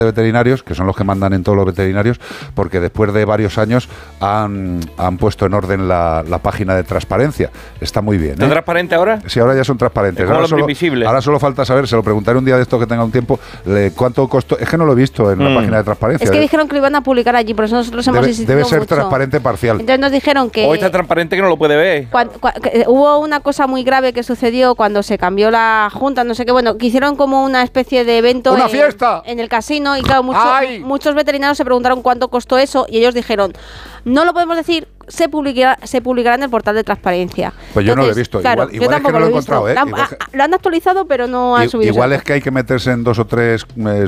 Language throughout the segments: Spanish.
de veterinarios, que son los que mandan en todos los veterinarios, porque después de varios años han puesto en orden la página de transparencia. Está muy bien. ¿Está transparente ahora? Sí, ahora ya son transparentes. Ahora solo falta saber, se lo preguntaré un día de esto que tenga un tiempo, cuánto costó. Es que no lo he visto en la página de transparencia. Es que dijeron que lo iban a publicar allí, por eso nosotros hemos insistido Debe ser mucho. Transparente parcial. Entonces nos dijeron que... Hoy está transparente que no lo puede ver. Hubo una cosa muy grave que sucedió cuando se cambió la junta, no sé qué, bueno, que hicieron como una especie de evento... ¡Una fiesta! En el casino, y claro, muchos veterinarios se preguntaron cuánto costó eso, y ellos dijeron, no lo podemos decir, se publicará en el portal de transparencia. Pues yo no lo he visto. Claro, igual es que no lo he encontrado. Lo han actualizado, pero no han subido. Igual es que hay que meterse en 2 o 3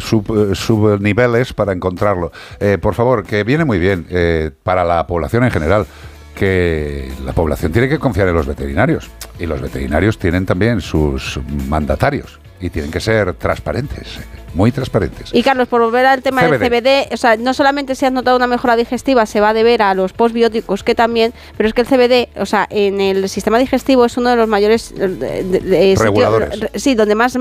subniveles para encontrarlo. Por favor, que viene muy bien para la población en general, que la población tiene que confiar en los veterinarios, y los veterinarios tienen también sus mandatarios y tienen que ser transparentes, muy transparentes. Y Carlos, por volver al tema del CBD, o sea, no solamente se ha notado una mejora digestiva, se va a deber a los postbióticos, que también, pero es que el CBD, o sea, en el sistema digestivo es uno de los mayores reguladores. Sí, donde más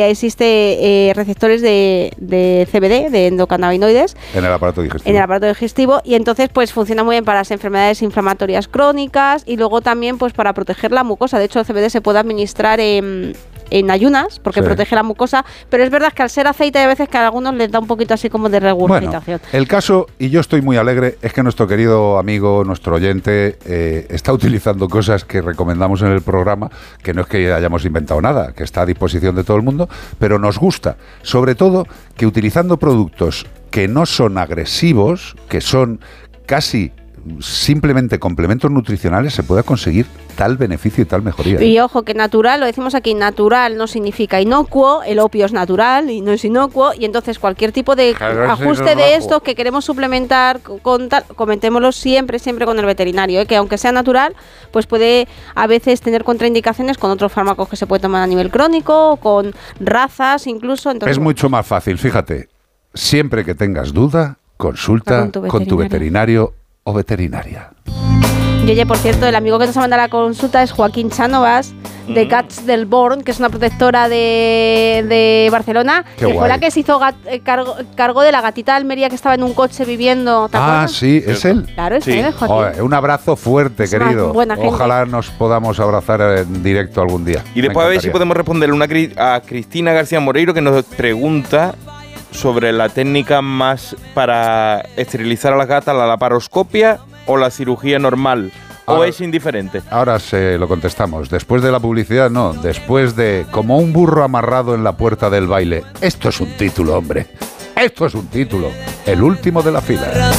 existe receptores de CBD, de endocannabinoides. En el aparato digestivo. En el aparato digestivo, y entonces pues funciona muy bien para las enfermedades inflamatorias crónicas, y luego también pues para proteger la mucosa. De hecho, el CBD se puede administrar en ayunas, porque protege la mucosa, pero es verdad que al ser aceite hay veces que a algunos les da un poquito así como de regurgitación. Bueno, el caso, y yo estoy muy alegre, es que nuestro querido amigo, nuestro oyente, está utilizando cosas que recomendamos en el programa, que no es que hayamos inventado nada, que está a disposición de todo el mundo, pero nos gusta, sobre todo, que utilizando productos que no son agresivos, que son casi simplemente complementos nutricionales, se pueda conseguir tal beneficio y tal mejoría. Y ojo, que natural, lo decimos aquí, natural no significa inocuo, el opio es natural y no es inocuo, y entonces cualquier tipo de ajuste de estos que queremos suplementar con tal, comentémoslo siempre con el veterinario, que aunque sea natural, pues puede a veces tener contraindicaciones con otros fármacos que se puede tomar a nivel crónico, con razas incluso. Entonces, es mucho más fácil, fíjate, siempre que tengas duda, consulta con tu veterinario o veterinaria. Y oye, por cierto, el amigo que nos ha mandado la consulta es Joaquín Chánovas, de Cats del Born, que es una protectora de Barcelona, que fue la que se hizo cargo de la gatita de Almería que estaba en un coche viviendo. ¿Te acuerdas? Sí, es él. Claro, es él, Joaquín. Un abrazo fuerte, es querido. Ojalá gente. nos podamos abrazar en directo algún día. Y después a ver si podemos responderle a Cristina García Moreiro, que nos pregunta sobre la técnica más para esterilizar a las gatas, la laparoscopia o la cirugía normal. ¿O es indiferente? Ahora se lo contestamos. Después de la publicidad, no. Después de como un burro amarrado en la puerta del baile. Esto es un título, hombre. Esto es un título. El último de la fila.